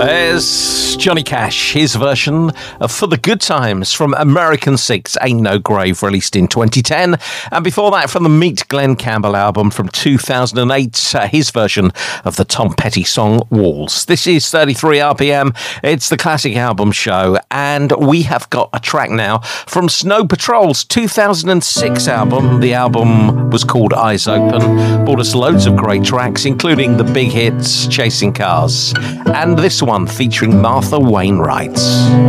There's Johnny Cash, his version of For the Good Times from American Six, Ain't No Grave, released in 2010. And before that, from the Meet Glenn Campbell album from 2008, his version of the Tom Petty song Walls. This is 33 RPM. It's the Classic Album Show, and we have got a track now from Snow Patrol's 2006 album. The album was called Eyes Open, brought us loads of great tracks, including the big hits Chasing Cars, and this one featuring Martha Wainwright.